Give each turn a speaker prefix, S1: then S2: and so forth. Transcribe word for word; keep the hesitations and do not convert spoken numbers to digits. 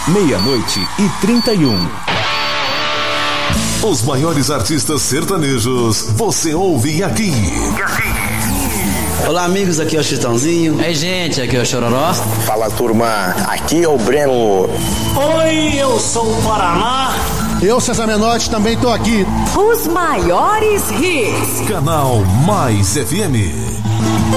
S1: meia-noite e trinta e um. Os maiores artistas sertanejos você ouve aqui.
S2: Olá, amigos, aqui é o Chitãozinho.
S3: Ei, gente, aqui é o Chororó.
S4: Fala, turma, aqui é o Breno.
S5: Oi, eu sou o Paraná.
S6: Eu, César Menotti, também tô aqui.
S7: Os maiores hits.
S1: Canal Mais F M.